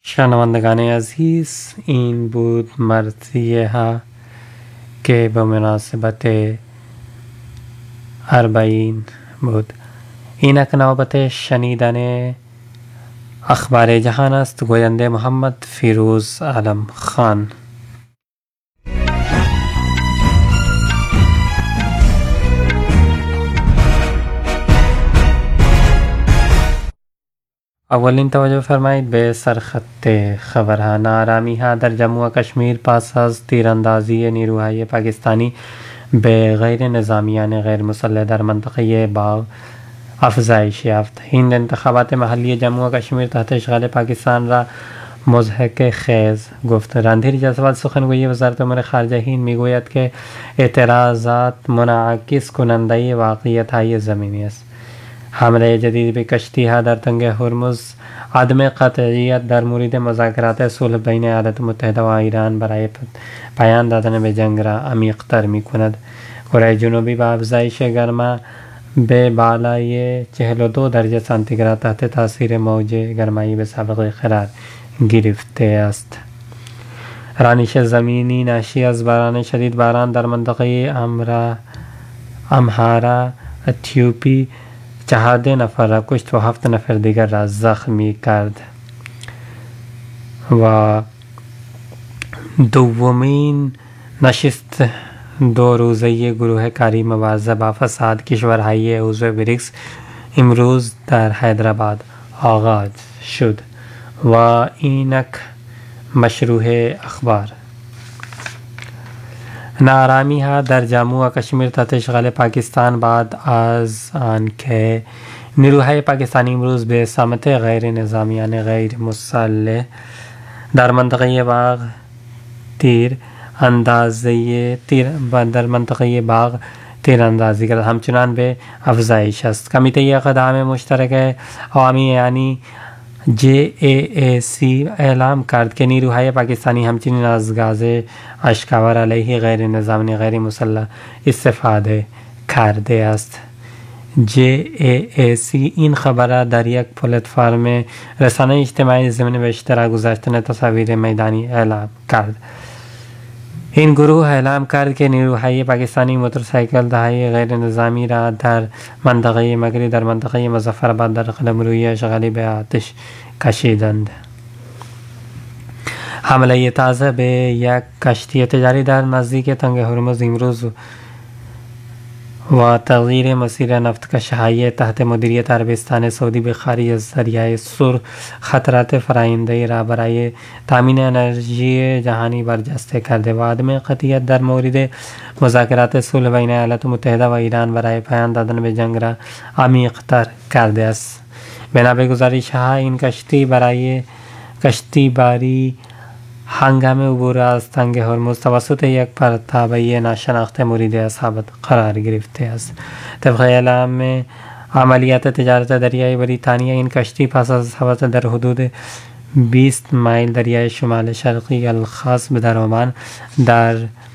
شنوندگان عزیز، این بود مرثیه ها که به مناسبت اربعین بود. اینک نوبت شنیدن اخبار جهان است. گوینده محمد فیروز عالم خان. اولین توجه فرمایید به سرخط خبرها. نارامی ها در جموں و کشمیر پس از تیراندازی نیروهای پاکستانی به غیر نظامیان غیر مسلح در منطقه باغ افزایش یافت. هند انتخابات محلی جموں و کشمیر تحت اشغال پاکستان را مضحک خیز گفت. راندھیر جیسوال سخنگوی وزارت امور خارجه هند میگوید که اعتراضات منعکس کننده واقعیت های زمینی است. حمله جدید به کشتی ها در تنگ هرمز عدم قطعیت در مورد مذاکرات صلح بین ایالات متحده و ایران برای پایان دادن به جنگ را عمیق‌تر می کند. کره جنوبی با افزایش گرما به بالای 42 درجه سانتیگراد تحت تاثیر موج گرمایی به سابقه قرار گرفته است. رانش زمینی ناشی از باران شدید باران در منطقه امهارا اتیوپی 14 نفر را کشت و 7 نفر دیگر را زخمی کرد و دومین نشست 2 روزه گروه کاری مبارزه با فساد کشورهای عضو بریکس امروز در حیدرآباد آغاز شد. و اینک مشروع اخبار. نارامی ها در جموں و کشمیر تحت اشغال پاکستان بعد از آنکه نیروهای پاکستانی امروز به سمت غیر نظامیان غیر مسلح در منطقه باغ تیراندازی کرد، همچنان به افزایش است. کمیته اقدام مشترک عوامی یعنی JAAC اعلام کرد که نیروهای پاکستانی همچنین از گاز اشکاور علیه غیر نظامی غیر مسلح استفاده کرده است. JAAC این خبر را در یک پلتفرم رسانه اجتماعی ضمن به اشتراک گذاشتن تصاویر میدانی اعلام کرد. این گروه اعلام کرد که نیروهای پاکستانی موتورسایکل های غیر نظامی را در منطقه مگری در منطقه مظفرآباد در قلمروی اشغالی به آتش کشیدند. حمله تازه به یک کشتی تجاری در نزدیک تنگ هرمز امروز و تغییر مسیر نفتکشی‌های تحت مدیریت عربستان سعودی به خارج از دریای سرخ خطرات فرآینده‌ای را برای تامین انرژی جهانی برجسته کرده و عدم قطعیت در مورد مذاکرات صلح بین ایالات متحده و ایران برای پایان دادن به جنگ را عمیق‌تر کرده است. بنا به گزارش‌ها این کشتی برای کشتیباری هنگام عبور از تنگ هرمز توسط یک پرتابه ناشناخته مورد اصابت قرار گرفته است. طبق اعلام عملیات تجارت دریایی بریتانیا، این کشتی پس از اصابت در حدود 20 مایل دریای شمال شرقی الخاص در عمان در